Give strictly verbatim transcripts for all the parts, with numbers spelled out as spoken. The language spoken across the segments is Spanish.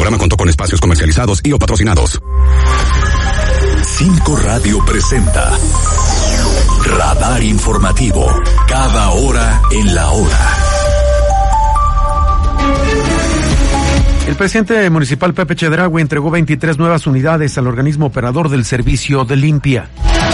programa contó con espacios comercializados y o patrocinados. Cinco Radio presenta Radar Informativo, cada hora en la hora. El presidente municipal Pepe Chedraui entregó veintitrés nuevas unidades al organismo operador del servicio de limpia.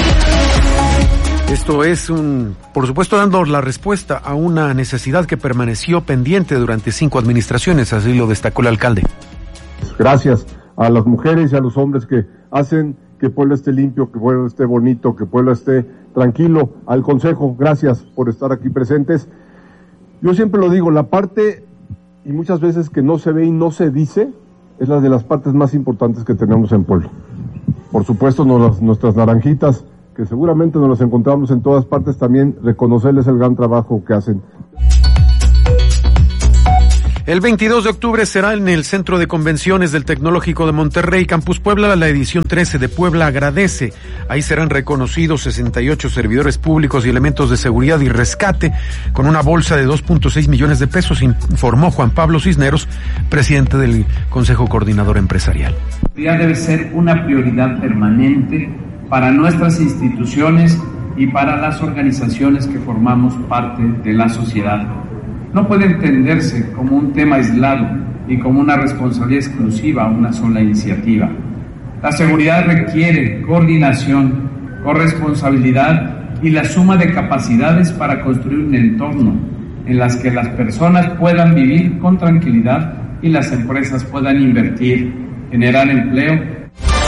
Esto es un, por supuesto, dando la respuesta a una necesidad que permaneció pendiente durante cinco administraciones, así lo destacó el alcalde. Gracias a las mujeres y a los hombres que hacen que Puebla esté limpio, que Puebla esté bonito, que Puebla esté tranquilo. Al Consejo, gracias por estar aquí presentes. Yo siempre lo digo, la parte, y muchas veces que no se ve y no se dice, es la de las partes más importantes que tenemos en Puebla. Por supuesto, nos, nuestras naranjitas, que seguramente nos las encontramos en todas partes, también reconocerles el gran trabajo que hacen. El veintidós de octubre será en el Centro de Convenciones del Tecnológico de Monterrey, Campus Puebla, la edición trece de Puebla Agradece. Ahí serán reconocidos sesenta y ocho servidores públicos y elementos de seguridad y rescate con una bolsa de dos punto seis millones de pesos, informó Juan Pablo Cisneros, presidente del Consejo Coordinador Empresarial. Ya debe ser una prioridad permanente para nuestras instituciones y para las organizaciones que formamos parte de la sociedad. No puede entenderse como un tema aislado y como una responsabilidad exclusiva a una sola iniciativa. La seguridad requiere coordinación, corresponsabilidad y la suma de capacidades para construir un entorno en las que las personas puedan vivir con tranquilidad y las empresas puedan invertir, generar empleo.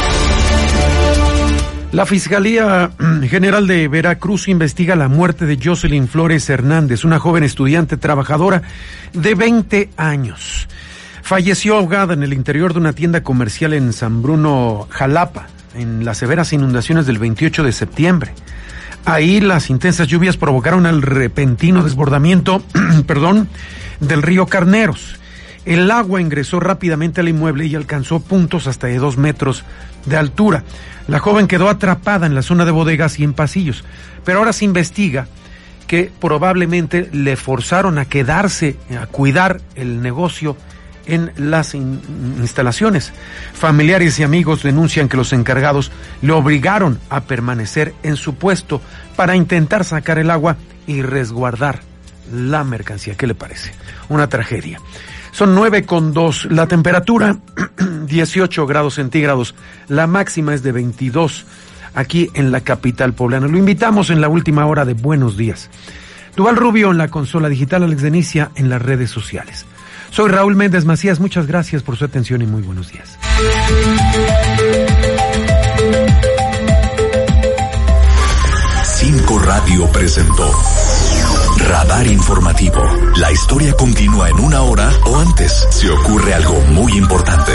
La Fiscalía General de Veracruz investiga la muerte de Jocelyn Flores Hernández, una joven estudiante trabajadora de veinte años. Falleció ahogada en el interior de una tienda comercial en San Bruno, Jalapa, en las severas inundaciones del veintiocho de septiembre. Ahí las intensas lluvias provocaron el repentino desbordamiento, perdón, del río Carneros. El agua ingresó rápidamente al inmueble y alcanzó puntos hasta de dos metros de altura. La joven quedó atrapada en la zona de bodegas y en pasillos, pero ahora se investiga que probablemente le forzaron a quedarse, a cuidar el negocio en las in- instalaciones. Familiares y amigos denuncian que los encargados le obligaron a permanecer en su puesto para intentar sacar el agua y resguardar la mercancía. ¿Qué le parece? Una tragedia. Son nueve con dos, la temperatura dieciocho grados centígrados, la máxima es de veintidós aquí en la capital poblana. Lo invitamos en la última hora de Buenos Días. Duval Rubio en la consola digital, Alex Denicia en las redes sociales. Soy Raúl Méndez Macías, muchas gracias por su atención y muy buenos días. Cinco Radio presentó Radar Informativo. La historia continúa en una hora o antes si ocurre algo muy importante.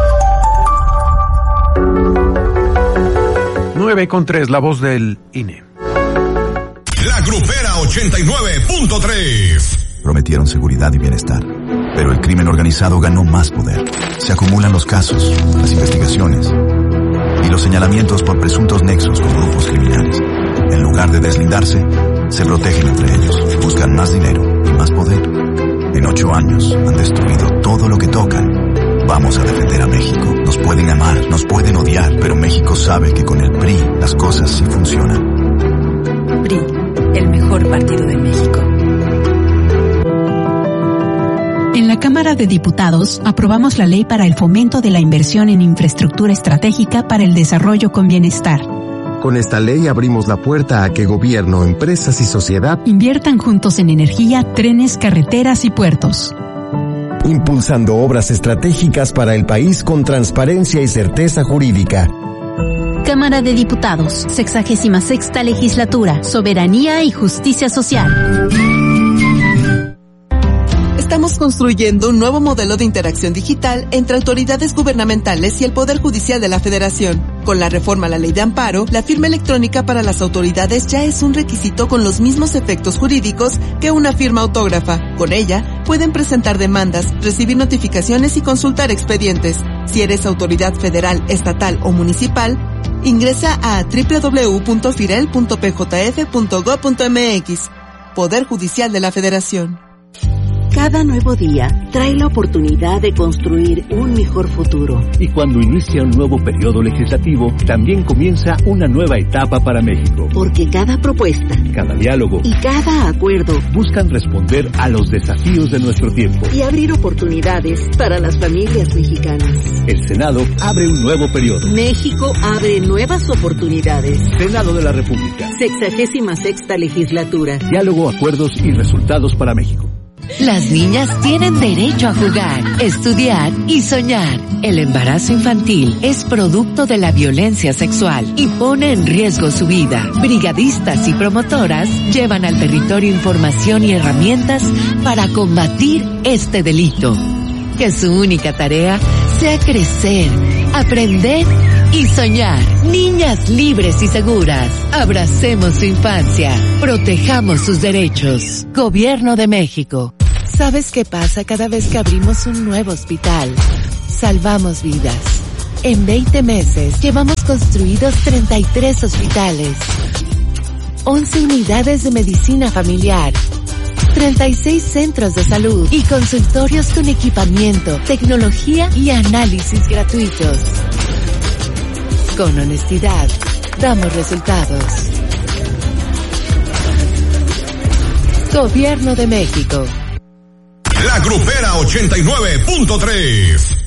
nueve con tres, la voz del I N E. La Grupera ochenta y nueve punto tres. Prometieron seguridad y bienestar, pero el crimen organizado ganó más poder. Se acumulan los casos, las investigaciones y los señalamientos por presuntos nexos con grupos criminales. En lugar de deslindarse, se protegen entre ellos, buscan más dinero y más poder. En ocho años han destruido todo lo que tocan. Vamos a defender a México. Nos pueden amar, nos pueden odiar, pero México sabe que con el P R I las cosas sí funcionan. P R I, el mejor partido de México. En la Cámara de Diputados aprobamos la ley para el fomento de la inversión en infraestructura estratégica para el desarrollo con bienestar. Con esta ley abrimos la puerta a que gobierno, empresas y sociedad inviertan juntos en energía, trenes, carreteras y puertos. Impulsando obras estratégicas para el país con transparencia y certeza jurídica. Cámara de Diputados, sexagésima sexta legislatura, soberanía y justicia social. Estamos construyendo un nuevo modelo de interacción digital entre autoridades gubernamentales y el Poder Judicial de la Federación. Con la reforma a la Ley de Amparo, la firma electrónica para las autoridades ya es un requisito con los mismos efectos jurídicos que una firma autógrafa. Con ella, pueden presentar demandas, recibir notificaciones y consultar expedientes. Si eres autoridad federal, estatal o municipal, ingresa a doble u doble u doble u punto firel punto p j f punto gob punto m x. Poder Judicial de la Federación. Cada nuevo día trae la oportunidad de construir un mejor futuro. Y cuando inicia un nuevo periodo legislativo, también comienza una nueva etapa para México. Porque cada propuesta, cada diálogo y cada acuerdo buscan responder a los desafíos de nuestro tiempo y abrir oportunidades para las familias mexicanas. El Senado abre un nuevo periodo. México abre nuevas oportunidades. Senado de la República. Sexagésima sexta legislatura. Diálogo, acuerdos y resultados para México. Las niñas tienen derecho a jugar, estudiar y soñar. El embarazo infantil es producto de la violencia sexual y pone en riesgo su vida. Brigadistas y promotoras llevan al territorio información y herramientas para combatir este delito. Que su única tarea sea crecer, aprender y soñar. Niñas libres y seguras. Abracemos su infancia. Protejamos sus derechos. Gobierno de México. ¿Sabes qué pasa cada vez que abrimos un nuevo hospital? Salvamos vidas. En veinte meses llevamos construidos treinta y tres hospitales, once unidades de medicina familiar, treinta y seis centros de salud y consultorios con equipamiento, tecnología y análisis gratuitos. Con honestidad, damos resultados. Gobierno de México. La Grupera ochenta y nueve punto tres.